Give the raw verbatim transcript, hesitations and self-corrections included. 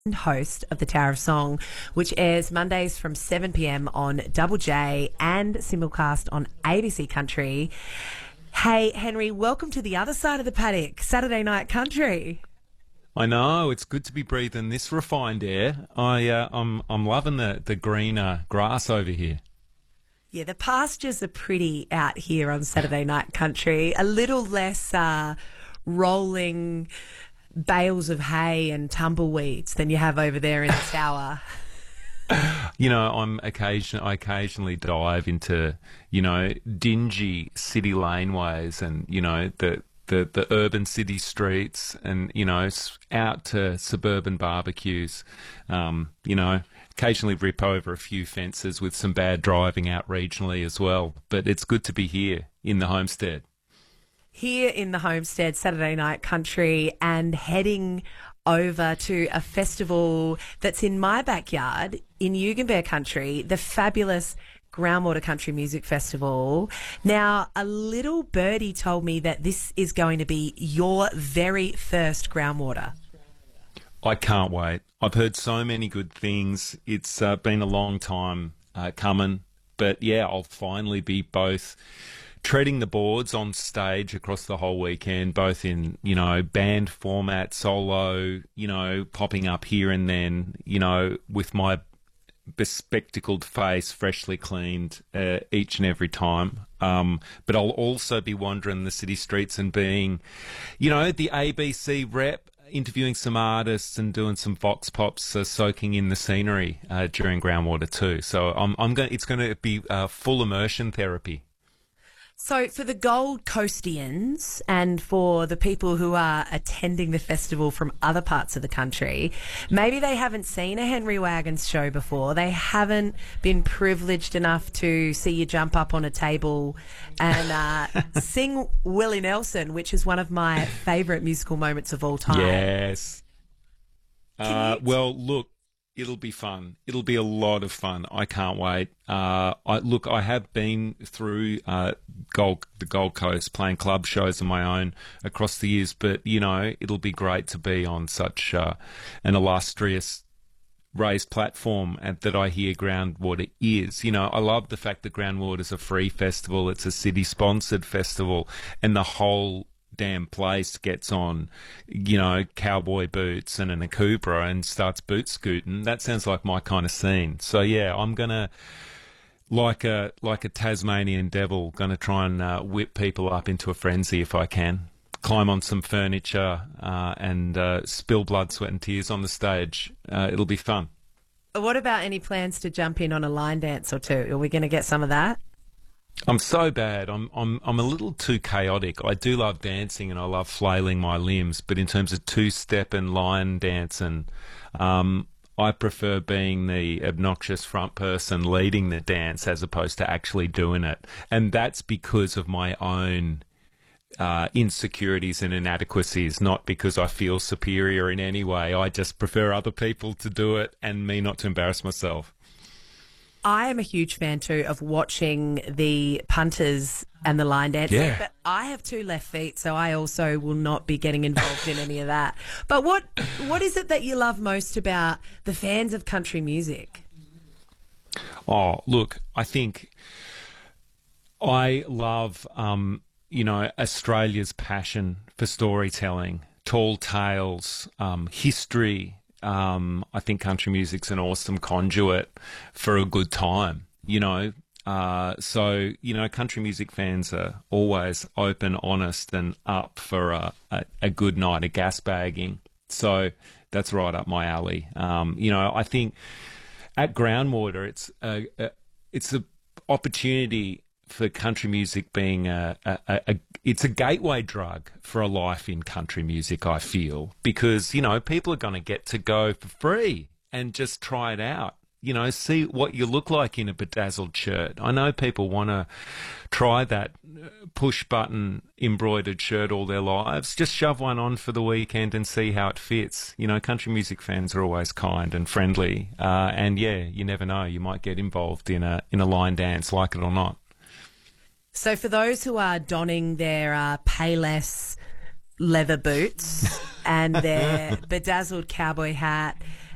and host of the Tower of Song, which airs Mondays from seven p.m. on Double J and simulcast on A B C Country. Hey, Henry, welcome to the other side of the paddock, Saturday Night Country. I know, it's good to be breathing this refined air. I, uh, I'm, I'm loving the, the greener grass over here. Yeah, the pastures are pretty out here on Saturday Night Country. A little less uh, rolling bales of hay and tumbleweeds than you have over there in the tower. You know, I'm occasion I occasionally dive into, you know, dingy city laneways and, you know, the, the, the urban city streets and, you know, s- out to suburban barbecues. Um, you know, occasionally rip over a few fences with some bad driving out regionally as well. But it's good to be here in the homestead. Here in the homestead, Saturday Night Country, and heading over to a festival that's in my backyard in Yugambeh Country, the fabulous Groundwater Country Music Festival. Now, a little birdie told me that this is going to be your very first Groundwater. I can't wait. I've heard so many good things. It's uh, been a long time uh, coming, but yeah, I'll finally be both treading the boards on stage across the whole weekend, both in, you know, band format, solo, you know, popping up here and then, you know, with my bespectacled face freshly cleaned uh, each and every time. Um, but I'll also be wandering the city streets and being, you know, the A B C rep, interviewing some artists and doing some vox pops, uh, soaking in the scenery uh, during Groundwater too. So I'm, I'm going. It's going to be uh, full immersion therapy. So for the Gold Coastians and for the people who are attending the festival from other parts of the country, maybe they haven't seen a Henry Wagons show before. They haven't been privileged enough to see you jump up on a table and uh, sing Willie Nelson, which is one of my favourite musical moments of all time. Yes. Uh, you- well, look, it'll be fun. It'll be a lot of fun. I can't wait. Uh, I look, I have been through uh, Gold, the Gold Coast, playing club shows of my own across the years, but you know, it'll be great to be on such uh, an illustrious raised platform and that I hear Groundwater is. You know, I love the fact that Groundwater's a free festival. It's a city-sponsored festival, and the whole damn place gets on, you know, cowboy boots and an Akubra and starts boot scooting. That sounds like my kind of scene. So yeah, I'm gonna, like a like a Tasmanian devil, gonna try and uh, whip people up into a frenzy if I can. Climb on some furniture uh, and uh, spill blood, sweat, and tears on the stage. Uh, it'll be fun. What about any plans to jump in on a line dance or two? Are we going to get some of that? I'm so bad. I'm I'm I'm a little too chaotic. I do love dancing and I love flailing my limbs, but in terms of two-step and line dancing, um, I prefer being the obnoxious front person leading the dance as opposed to actually doing it, and that's because of my own uh, insecurities and inadequacies, not because I feel superior in any way. I just prefer other people to do it and me not to embarrass myself. I am a huge fan too of watching the punters and the line dancing, Yeah. but I have two left feet, so I also will not be getting involved in any of that. But what what is it that you love most about the fans of country music? Oh, look, I think I love, um, you know, Australia's passion for storytelling, tall tales, um, history. Um, I think country music's an awesome conduit for a good time, you know. Uh, so, you know, country music fans are always open, honest, and up for a, a, a good night of gas bagging. So that's right up my alley. Um, you know, I think at Groundwater, it's a, a it's an opportunity for country music being a, a, a, a it's a gateway drug for a life in country music, I feel, because, you know, people are going to get to go for free and just try it out, you know, see what you look like in a bedazzled shirt. I know people want to try that push button embroidered shirt all their lives. Just shove one on for the weekend and see how it fits. You know, country music fans are always kind and friendly. Uh, and yeah, you never know, you might get involved in a, in a line dance, like it or not. So for those who are donning their uh, Payless leather boots and their bedazzled cowboy hat